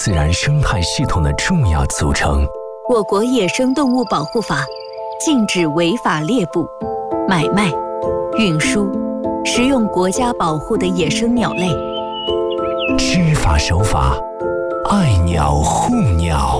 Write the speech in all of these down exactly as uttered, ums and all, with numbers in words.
自然生态系统的重要组成。 我国野生动物保护法禁止违法猎捕、买卖、运输、食用国家保护的野生鸟类。 知法守法，爱鸟护鸟。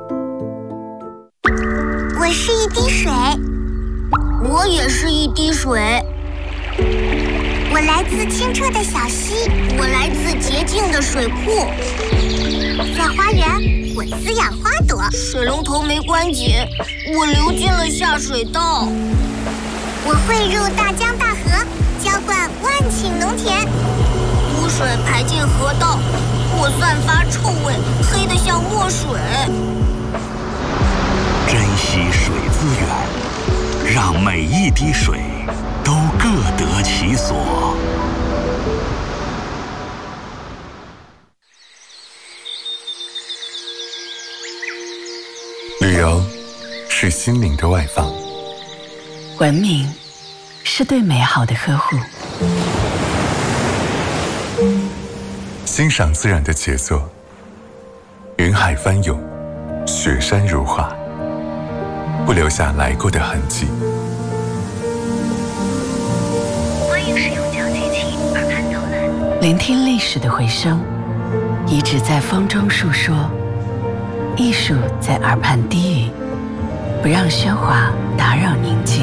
我是一滴水， 我也是一滴水。 我来自清澈的小溪， 我来自洁净的水库。 在花园，我滋养花朵。 水龙头没关紧，我流进了下水道。 我汇入大江大河，浇灌万顷农田。 污水排进河道，我散发臭味，黑得像墨水。 珍惜水资源，让每一滴水都各得其所。 旅游是心灵的外放， 文明是对美好的呵护。 欣赏自然的杰作，云海翻涌，雪山如画，不留下来过的痕迹。 欢迎使用脚机器耳畔导览， 聆听历史的回声，遗址在风中述说，艺术在耳畔低语，不让喧哗打扰宁静。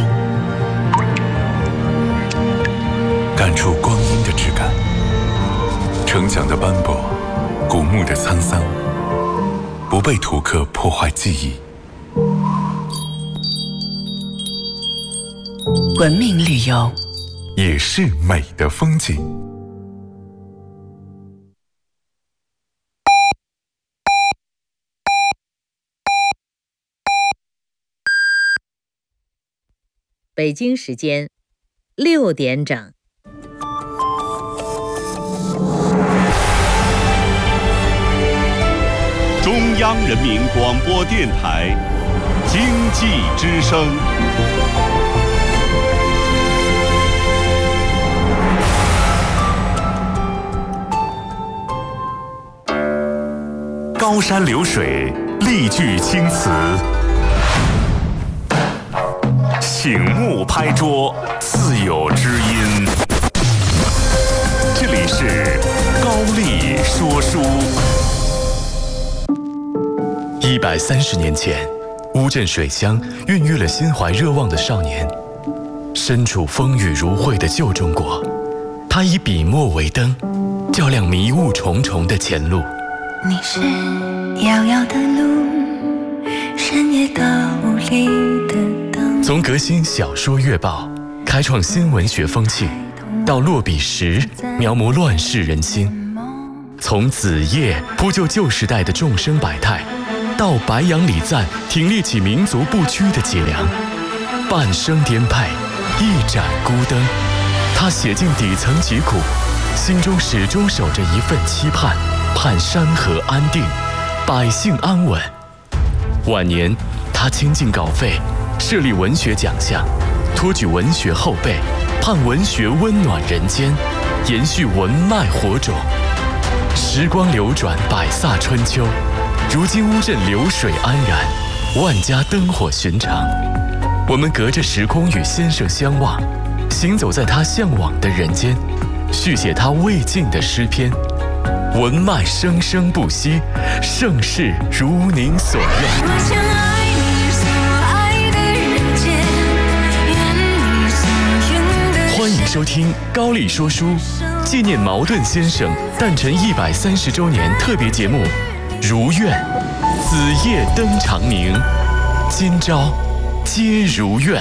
感触光阴的质感，城墙的斑驳，古墓的沧桑，不被图刻破坏记忆。 文明旅游也是美的风景。 北京时间六点整。 中央人民广播电台经济之声。 高山流水，丽句青词。醒目拍桌，自有知音。这里是高丽说书。 一百三十年前，乌镇水乡孕育了心怀热望的少年。身处风雨如晦的旧中国，他以笔墨为灯，照亮迷雾重重的前路。 你是遥遥的路，深夜的无力的灯。 从革新小说月报开创新文学风气，到落笔时描摹乱世人心；从子夜铺就旧时代的众生百态，到白杨礼赞挺立起民族不屈的脊梁。半生颠沛，一盏孤灯，他写尽底层疾苦，心中始终守着一份期盼，盼山河安定，百姓安稳。晚年，他倾尽稿费，设立文学奖项，托举文学后辈，盼文学温暖人间，延续文脉火种。时光流转，百飒春秋，如今乌镇流水安然，万家灯火寻常。我们隔着时空与先生相望，行走在他向往的人间，续写他未尽的诗篇。文脉生生不息，盛世如您所愿。欢迎收听高丽说书，纪念茅盾先生诞辰一百三十周年特别节目《如愿》，子夜灯长明，今朝皆如愿。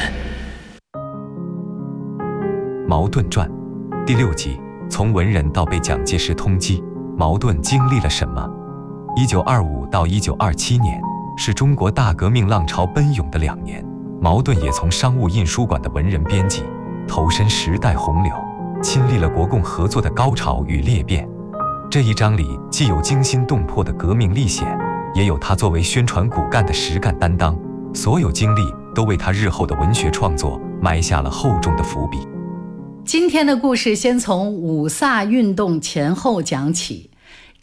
茅盾传第六集，从文人到被蒋介石通缉，茅盾经历了什么？一九二五到一九二七年是中国大革命浪潮奔涌的两年，茅盾也从商务印书馆的文人编辑投身时代洪流，亲历了国共合作的高潮与裂变。这一章里既有惊心动魄的革命历险，也有他作为宣传骨干的实干担当，所有经历都为他日后的文学创作埋下了厚重的伏笔。 今天的故事先从五卅运动前后讲起。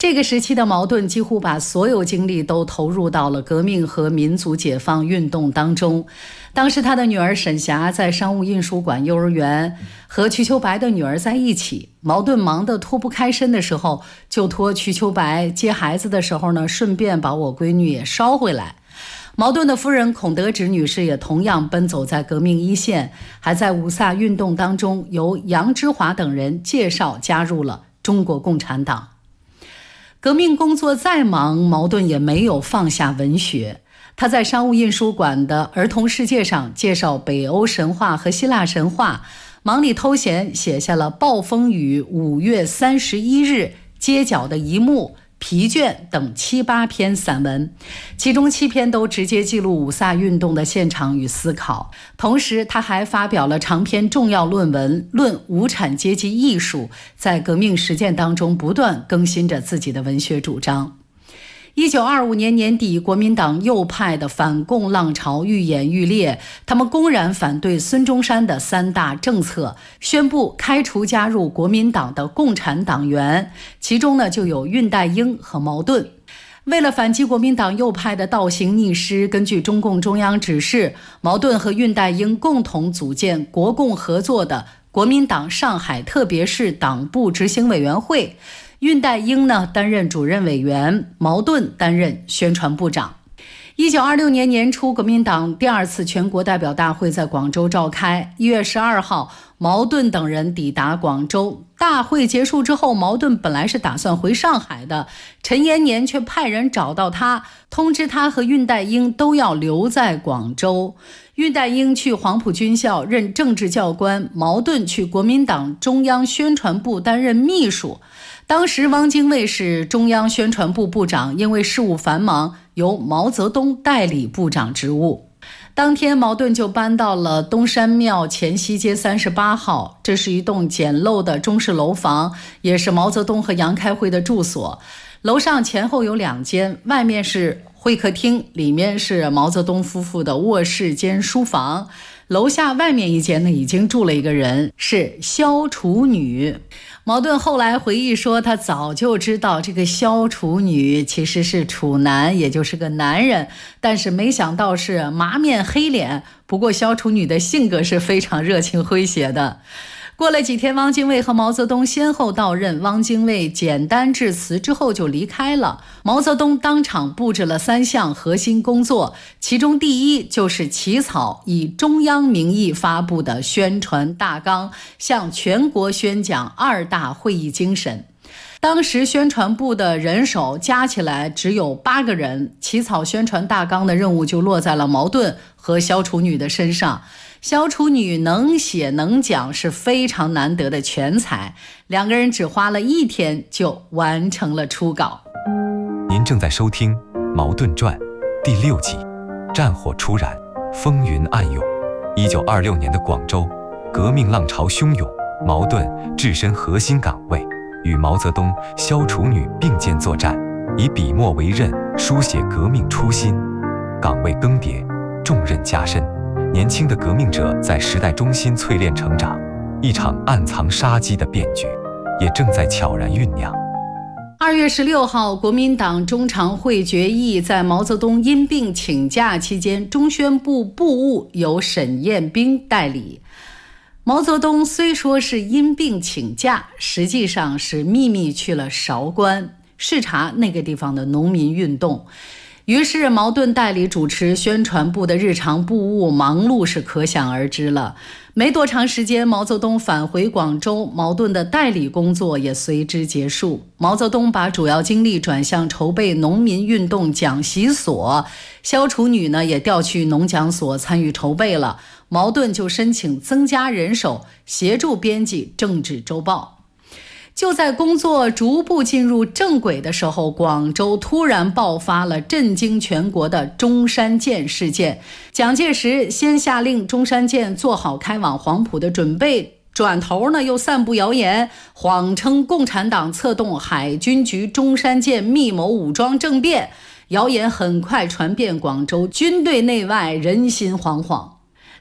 这个时期的茅盾几乎把所有精力都投入到了革命和民族解放运动当中。当时他的女儿沈霞在商务印书馆幼儿园和瞿秋白的女儿在一起，茅盾忙得脱不开身的时候，就托瞿秋白接孩子的时候呢，顺便把我闺女也捎回来。茅盾的夫人孔德芷女士也同样奔走在革命一线，还在五卅运动当中由杨之华等人介绍加入了中国共产党。革命工作再忙，茅盾也没有放下文学。他在商务印书馆的儿童世界上介绍北欧神话和希腊神话，忙里偷闲写下了《暴风雨》《五月三十一日》《街角的一幕》《疲倦》等七八篇散文，其中七篇都直接记录五卅运动的现场与思考。同时他还发表了长篇重要论文《论无产阶级艺术》，在革命实践当中不断更新着自己的文学主张。一九二五年年底，国民党右派的反共浪潮愈演愈烈，他们公然反对孙中山的三大政策，宣布开除加入国民党的共产党员，其中呢就有恽代英和茅盾。为了反击国民党右派的倒行逆施，根据中共中央指示，茅盾和恽代英共同组建国共合作的国民党上海特别市党部执行委员会。恽代英呢担任主任委员，茅盾担任宣传部长。一九二六年年初，国民党第二次全国代表大会在广州召开。一月十二号，茅盾等人抵达广州。大会结束之后，茅盾本来是打算回上海的，陈延年却派人找到他，通知他和恽代英都要留在广州。恽代英去黄埔军校任政治教官，茅盾去国民党中央宣传部担任秘书。当时汪精卫是中央宣传部部长，因为事务繁忙，由毛泽东代理部长职务。当天茅盾就搬到了东山庙前西街三十八号，这是一栋简陋的中式楼房，也是毛泽东和杨开慧的住所。楼上前后有两间，外面是会客厅，里面是毛泽东夫妇的卧室兼书房。楼下外面一间呢，已经住了一个人，是萧楚女。茅盾后来回忆说，他早就知道这个萧楚女其实是处男，也就是个男人，但是没想到是麻面黑脸。不过萧楚女的性格是非常热情诙谐的。过了几天，汪精卫和毛泽东先后到任，汪精卫简单致辞之后就离开了。毛泽东当场布置了三项核心工作，其中第一就是起草以中央名义发布的宣传大纲，向全国宣讲二大会议精神。当时宣传部的人手加起来只有八个人，起草宣传大纲的任务就落在了茅盾和萧楚女的身上。萧楚女能写能讲，是非常难得的全才，两个人只花了一天就完成了初稿。 您正在收听《茅盾传》第六集，战火初燃，风云暗涌。一九二六年的广州，革命浪潮汹涌，茅盾置身核心岗位，与毛泽东、萧楚女并肩作战，以笔墨为刃，书写革命初心。岗位更迭，重任加身，年轻的革命者在时代中心淬炼成长，一场暗藏杀机的变局也正在悄然酝酿。 二月十六号，国民党中常会决议，在毛泽东因病请假期间，中宣部部务由沈彦斌代理。毛泽东虽说是因病请假，实际上是秘密去了韶关，视察那个地方的农民运动。于是茅盾代理主持宣传部的日常部务，忙碌是可想而知了。没多长时间，毛泽东返回广州，茅盾的代理工作也随之结束。毛泽东把主要精力转向筹备农民运动讲习所，萧楚女呢也调去农讲所参与筹备了。茅盾就申请增加人手，协助编辑政治周报。就在工作逐步进入正轨的时候，广州突然爆发了震惊全国的中山舰事件。蒋介石先下令中山舰做好开往黄埔的准备，转头呢又散布谣言，谎称共产党策动海军局中山舰密谋武装政变。谣言很快传遍广州，军队内外人心惶惶。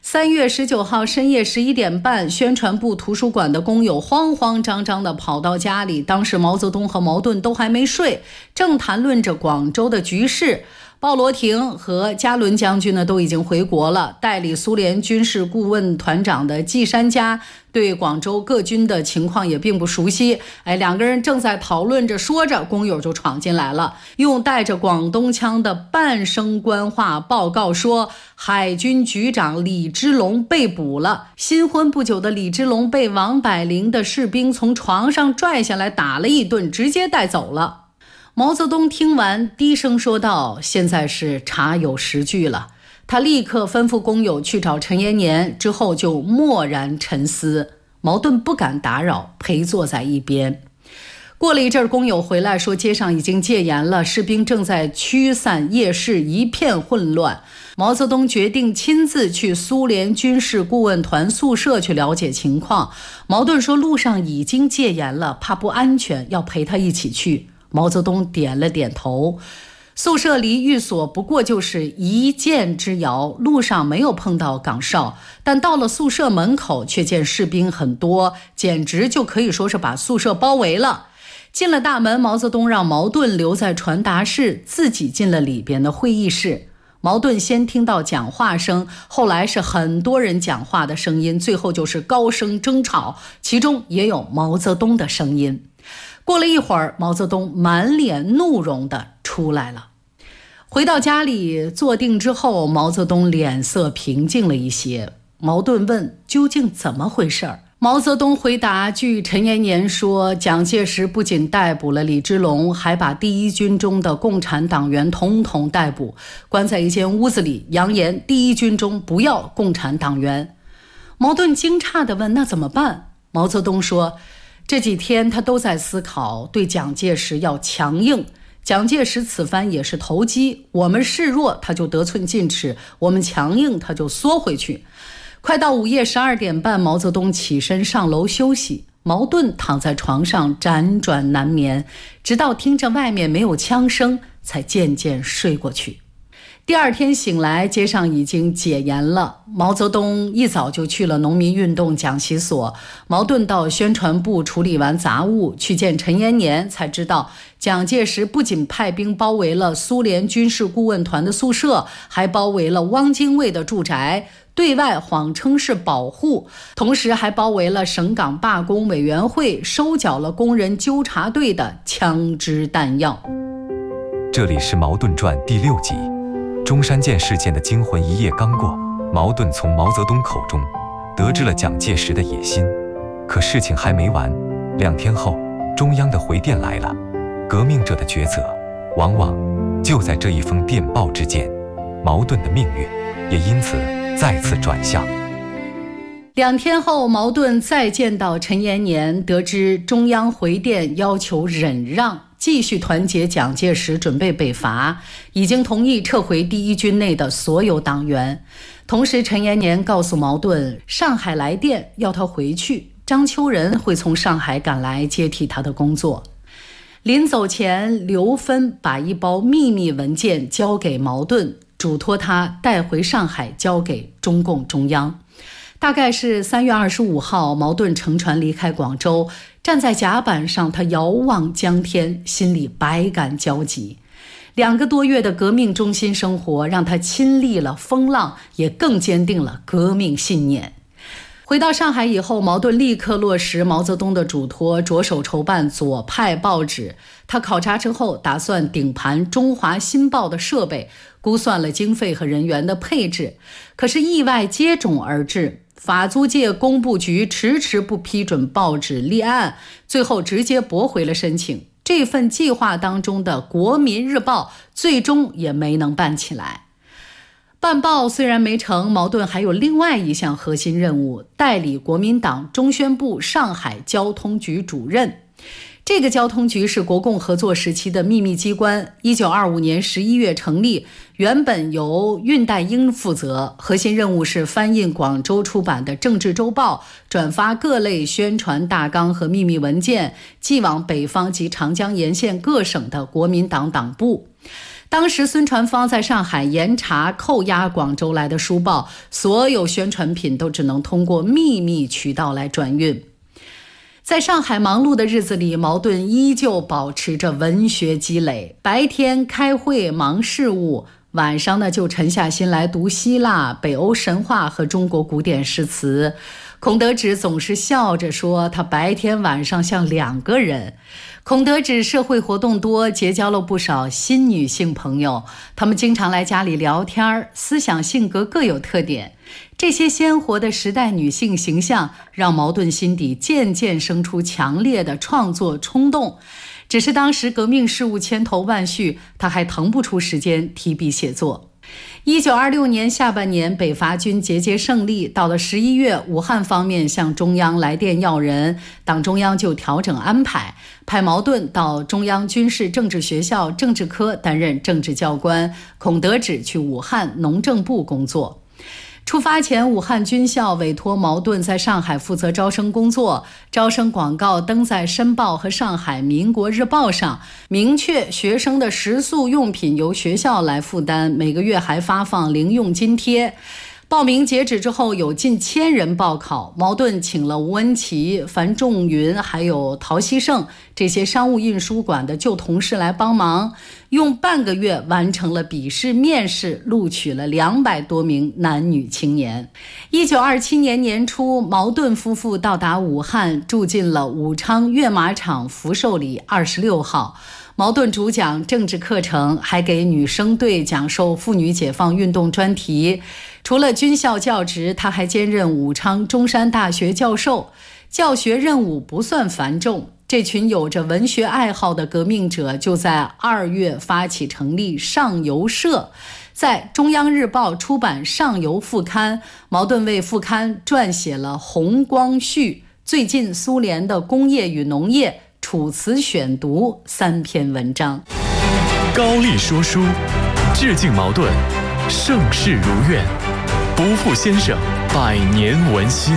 三月十九号深夜十一点半，宣传部图书馆的工友慌慌张张地跑到家里，当时毛泽东和毛盾都还没睡，正谈论着广州的局势。鲍罗廷和加伦将军呢都已经回国了，代理苏联军事顾问团长的季山家对广州各军的情况也并不熟悉。哎，两个人正在讨论着说着，工友就闯进来了，用带着广东腔的半声官话报告说，海军局长李之龙被捕了。新婚不久的李之龙被王百龄的士兵从床上拽下来打了一顿，直接带走了。毛泽东听完低声说道，现在是查有实据了。他立刻吩咐工友去找陈延年，之后就默然沉思。毛盾不敢打扰，陪坐在一边。过了一阵，工友回来说街上已经戒严了，士兵正在驱散夜市，一片混乱。毛泽东决定亲自去苏联军事顾问团宿舍去了解情况。毛盾说路上已经戒严了，怕不安全，要陪他一起去。毛泽东点了点头。宿舍离寓所不过就是一箭之遥，路上没有碰到岗哨，但到了宿舍门口却见士兵很多，简直就可以说是把宿舍包围了。进了大门，毛泽东让毛盾留在传达室，自己进了里边的会议室。毛盾先听到讲话声，后来是很多人讲话的声音，最后就是高声争吵，其中也有毛泽东的声音。过了一会儿，毛泽东满脸怒容地出来了。回到家里坐定之后，毛泽东脸色平静了一些。毛盾问究竟怎么回事儿？毛泽东回答，据陈延年说，蒋介石不仅逮捕了李之龙，还把第一军中的共产党员统统逮捕，关在一间屋子里，扬言第一军中不要共产党员。毛盾惊诧地问，那怎么办？毛泽东说，这几天他都在思考，对蒋介石要强硬。蒋介石此番也是投机，我们示弱他就得寸进尺，我们强硬他就缩回去。快到午夜十二点半，毛泽东起身上楼休息，毛盾躺在床上辗转难眠，直到听着外面没有枪声，才渐渐睡过去。第二天醒来，街上已经解严了。毛泽东一早就去了农民运动讲习所，毛盾到宣传部处理完杂物，去见陈延年，才知道蒋介石不仅派兵包围了苏联军事顾问团的宿舍，还包围了汪精卫的住宅，对外谎称是保护，同时还包围了省港罢工委员会，收缴了工人纠察队的枪支弹药。 这里是《毛盾传》第六集。中山舰事件的惊魂一夜刚过，毛盾从毛泽东口中得知了蒋介石的野心。可事情还没完，两天后，中央的回电来了。革命者的抉择，往往就在这一封电报之间。毛盾的命运也因此再次转向。 两天后，毛盾再见到陈延年，得知中央回电要求忍让，继续团结蒋介石，准备北伐，已经同意撤回第一军内的所有党员。同时，陈延年告诉毛盾，上海来电要他回去，张秋仁会从上海赶来接替他的工作。临走前，刘芬把一包秘密文件交给毛盾，嘱托他带回上海交给中共中央。大概是三月二十五号，毛盾乘船离开广州，站在甲板上，他遥望江天，心里百感交集。两个多月的革命中心生活，让他亲历了风浪，也更坚定了革命信念。回到上海以后，毛盾立刻落实毛泽东的嘱托，着手筹办左派报纸。他考察之后，打算顶盘《中华新报》的设备，估算了经费和人员的配置。可是意外接踵而至，法租界工部局迟迟不批准报纸立案，最后直接驳回了申请。这份计划当中的《国民日报》最终也没能办起来。办报虽然没成，毛盾还有另外一项核心任务，代理国民党中宣部上海交通局主任。这个交通局是国共合作时期的秘密机关，一九二五年十一月成立，原本由恽代英负责，核心任务是翻印广州出版的政治周报，转发各类宣传大纲和秘密文件，寄往北方及长江沿线各省的国民党党部。 当时孙传芳在上海严查扣押广州来的书报，所有宣传品都只能通过秘密渠道来转运。在上海忙碌的日子里，茅盾依旧保持着文学积累，白天开会忙事务，晚上呢就沉下心来读希腊、北欧神话和中国古典诗词。孔德芷总是笑着说，他白天晚上像两个人。孔德芷社会活动多，结交了不少新女性朋友，她们经常来家里聊天，思想性格各有特点。这些鲜活的时代女性形象让茅盾心底渐渐生出强烈的创作冲动，只是当时革命事务千头万绪，他还腾不出时间提笔写作。一九二六年下半年，北伐军节节胜利，到了十一月，武汉方面向中央来电要人，党中央就调整安排，派茅盾到中央军事政治学校政治科担任政治教官，孔德芷去武汉农政部工作。出发前，武汉军校委托茅盾在上海负责招生工作，招生广告登在《申报》和上海《民国日报》上，明确学生的食宿用品由学校来负担，每个月还发放零用津贴。报名截止之后，有近千人报考。茅盾请了吴文琪、樊仲云还有陶希圣这些商务印书馆的旧同事来帮忙，用半个月完成了笔试面试，录取了两百多名男女青年。一九二七年年初，茅盾夫妇到达武汉，住进了武昌跃马场福寿里二十六号。茅盾主讲政治课程，还给女生队讲授妇女解放运动专题。除了军校教职，他还兼任武昌中山大学教授，教学任务不算繁重。这群有着文学爱好的革命者就在二月发起成立上游社，在中央日报出版上游副刊。茅盾为副刊撰写了《红光序》、最近苏联的工业与农业、楚辞选读三篇文章。 高丽说书，致敬茅盾，盛世如愿，不负先生百年文心。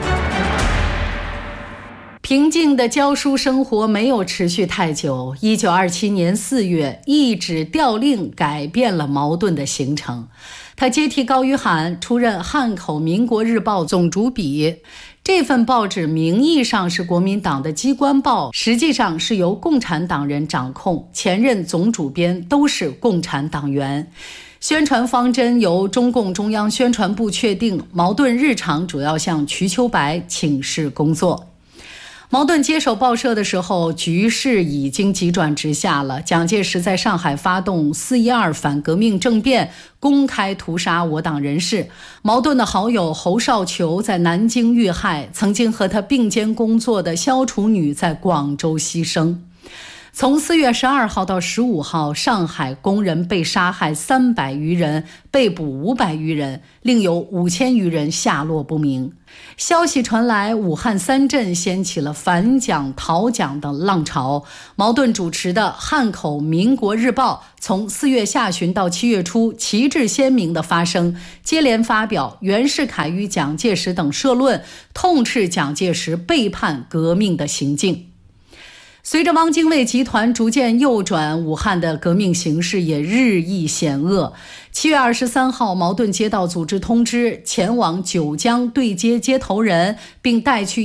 平静的教书生活没有持续太久。一九二七年四月，一纸调令改变了茅盾的行程。他接替高于罕出任汉口《民国日报》总主笔。这份报纸名义上是国民党的机关报，实际上是由共产党人掌控，前任总主编都是共产党员。宣传方针由中共中央宣传部确定，茅盾日常主要向瞿秋白请示工作。茅盾接手报社的时候，局势已经急转直下了。蒋介石在上海发动四一二反革命政变，公开屠杀我党人士。茅盾的好友侯少球在南京遇害，曾经和他并肩工作的萧楚女在广州牺牲。从四月十二号到十五号，上海工人被杀害三百余人，被捕五百余人，另有五千余人下落不明。消息传来，武汉三镇掀起了反蒋、讨蒋的浪潮。茅盾主持的汉口《民国日报》从四月下旬到七月初，旗帜鲜明地发声，接连发表袁世凯与蒋介石等社论，痛斥蒋介石背叛革命的行径。随着汪精卫集团逐渐右转，武汉的革命形势也日益险恶。七月二十三号，茅盾接到组织通知，前往九江对接接头人，并带去